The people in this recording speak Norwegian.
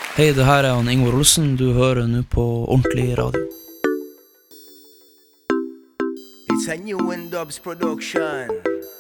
Hei, det her han Ingvar Olsen, du hører nå på Ordentlig Radio. It's a new Dubs production.